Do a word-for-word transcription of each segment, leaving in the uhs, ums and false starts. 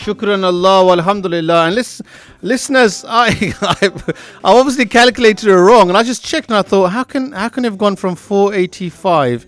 shukran Allah, alhamdulillah. And listen, listeners, I, I I obviously calculated it wrong, and I just checked and I thought, how can how can it have gone from four eighty-five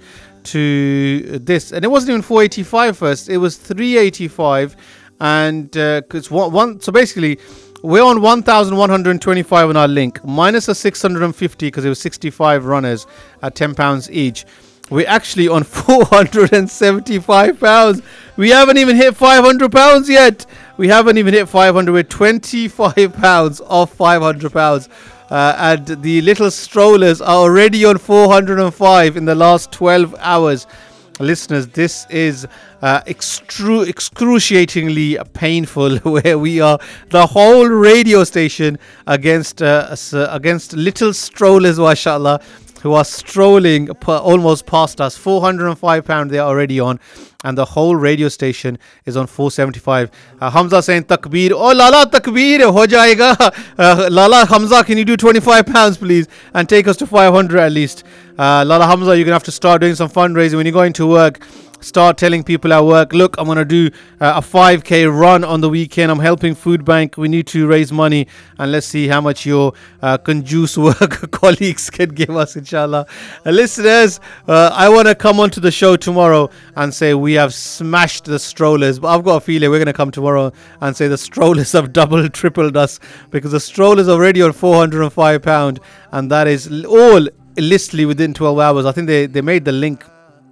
to this? And it wasn't even four eighty-five first; it was three eighty-five, and because uh, one, one, so basically. We're on one thousand one hundred twenty-five on our link, minus a six hundred fifty because it was sixty-five runners at ten pounds each. We're actually on four hundred seventy-five pounds. We haven't even hit five hundred pounds yet. We haven't even hit five hundred. We're twenty-five pounds off five hundred pounds. Uh, and the little strollers are already on four hundred five in the last twelve hours. Listeners, this is uh, extru- excruciatingly painful where we are the whole radio station against uh, against little strollers, mashallah, who are strolling p- almost past us. four hundred five pounds they are already on, and the whole radio station is on four seventy-five. uh, Hamza saying takbir. Oh Lala, takbir ho jayega. uh, Lala Hamza, can you do twenty-five pounds please and take us to five hundred at least? uh, Lala Hamza, you're gonna have to start doing some fundraising when you're going to work. Start telling people at work, look, I'm going to do uh, a five K run on the weekend. I'm helping Food Bank. We need to raise money, and let's see how much your uh, conjuice work colleagues can give us, inshallah. Uh, listeners, uh, I want to come onto the show tomorrow and say we have smashed the strollers, but I've got a feeling we're going to come tomorrow and say the strollers have doubled, tripled us, because the strollers are already on four hundred five pounds, and that is all illicitly within twelve hours. I think they, they made the link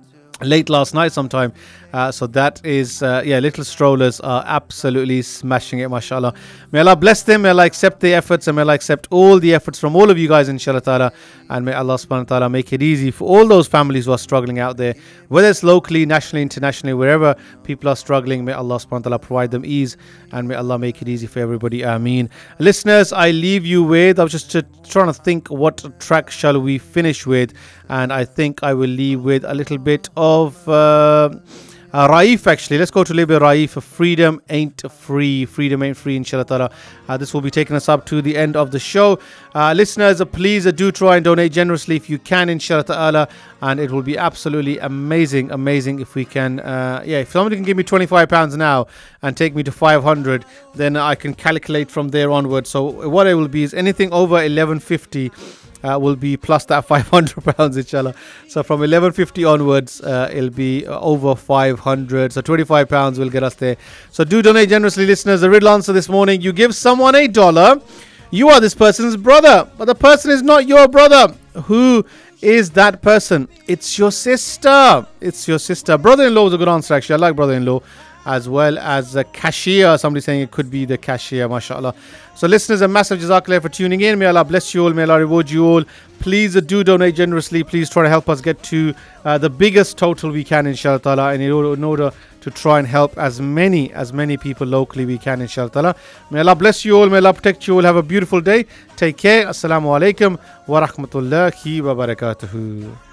late last night sometime. Uh, so that is, uh, yeah, little strollers are absolutely smashing it, mashallah. May Allah bless them, may Allah accept the efforts, and may Allah accept all the efforts from all of you guys, inshallah ta'ala. And may Allah subhanahu wa ta'ala make it easy for all those families who are struggling out there, whether it's locally, nationally, internationally, wherever people are struggling. May Allah subhanahu wa ta'ala provide them ease, and may Allah make it easy for everybody. Ameen. Listeners, I leave you with, I was just uh, trying to think what track shall we finish with, and I think I will leave with a little bit of uh, Uh, Raif, actually. Let's go to a little bit of Raif. Freedom ain't free. Freedom ain't free, inshallah ta'ala. Uh, this will be taking us up to the end of the show. Uh, listeners, uh, please uh, do try and donate generously if you can, inshallah ta'ala. And it will be absolutely amazing, amazing if we can. Uh, yeah, if somebody can give me twenty-five pounds now and take me to five hundred, then I can calculate from there onwards. So what it will be is anything over eleven fifty. Uh, will be plus that five hundred pounds, inshallah. So from eleven fifty onwards, uh, it'll be over five hundred. So twenty-five pounds will get us there. So do donate generously, listeners. The riddle answer this morning: you give someone a dollar, you are this person's brother, but the person is not your brother. Who is that person? It's your sister. It's your sister. Brother-in-law is a good answer, actually. I like brother-in-law. As well as a cashier. Somebody saying it could be the cashier, mashallah. So listeners, a massive jazakallah for tuning in. May Allah bless you all. May Allah reward you all. Please uh, do donate generously. Please try to help us get to uh, the biggest total we can, inshallah ta'ala, in order, in order to try and help as many as many people locally we can, inshallah ta'ala. May Allah bless you all. May Allah protect you all. Have a beautiful day. Take care. Assalamu alaikum wa rahmatullahi wa barakatuhu.